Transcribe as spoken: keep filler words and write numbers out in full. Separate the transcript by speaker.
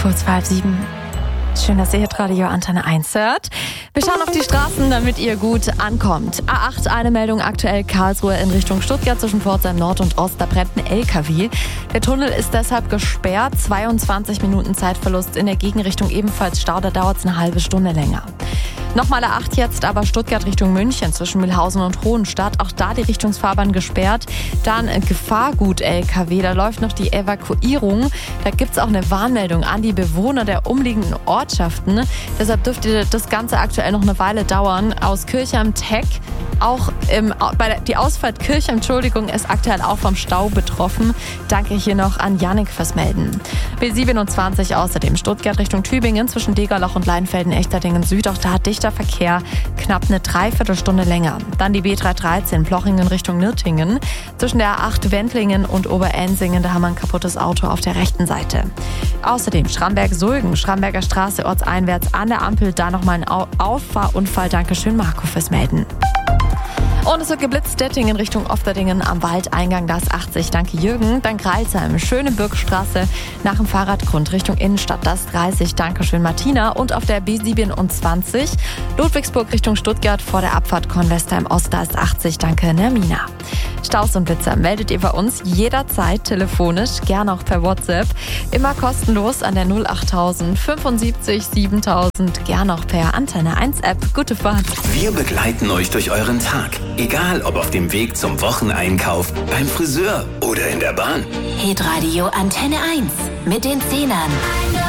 Speaker 1: Kurz vor halb sieben. Schön, dass ihr hier Radio Antenne eins hört. Wir schauen auf die Straßen, damit ihr gut ankommt. A acht, eine Meldung aktuell Karlsruhe in Richtung Stuttgart zwischen Pforzheim Nord und Ost. Da brennt ein L K W. Der Tunnel ist deshalb gesperrt. zweiundzwanzig Minuten Zeitverlust in der Gegenrichtung, ebenfalls Stau. Da dauert es eine halbe Stunde länger. Nochmal A acht jetzt, aber Stuttgart Richtung München zwischen Mühlhausen und Hohenstadt. Auch da die Richtungsfahrbahn gesperrt. Dann Gefahrgut L K W, da läuft noch die Evakuierung. Da gibt es auch eine Warnmeldung an die Bewohner der umliegenden Ortschaften. Deshalb dürfte das Ganze aktuell noch eine Weile dauern. Aus Kirchheim-Teck, auch im, bei der, die Ausfahrt Kirchheim, Entschuldigung, ist aktuell auch vom Stau betroffen. Danke hier noch an Jannik fürs Melden. B siebenundzwanzig außerdem Stuttgart Richtung Tübingen zwischen Degerloch und Leinfelden-Echterdingen Süd. Auch da hat dichter Verkehr, knapp eine Dreiviertelstunde länger. Dann die B dreihundertdreizehn Plochingen Richtung Nürtingen. Zwischen der A acht Wendlingen und Oberensingen, da haben wir ein kaputtes Auto auf der rechten Seite. Außerdem Schramberg-Sulgen, Schramberger Straße ortseinwärts an der Ampel. Da nochmal ein Auffahrunfall. Dankeschön, Marco, fürs Melden. Und es wird geblitzt, Dettingen Richtung Ofterdingen am Waldeingang, da ist achtzig, danke Jürgen. Dann Greilsheim, Schöneburgstraße nach dem Fahrradgrund Richtung Innenstadt, das dreißig, danke schön Martina. Und auf der B siebenundzwanzig, Ludwigsburg Richtung Stuttgart vor der Abfahrt Kornwestheim Ost, da ist achtzig, danke Nermina. Staus und Blitzer meldet ihr bei uns jederzeit telefonisch, gerne auch per WhatsApp. Immer kostenlos an der null achttausend fünfundsiebzig siebentausend, gerne auch per Antenne eins App. Gute Fahrt.
Speaker 2: Wir begleiten euch durch euren Tag. Egal ob auf dem Weg zum Wocheneinkauf, beim Friseur oder in der Bahn.
Speaker 3: Hitradio Antenne eins mit den Zehnern.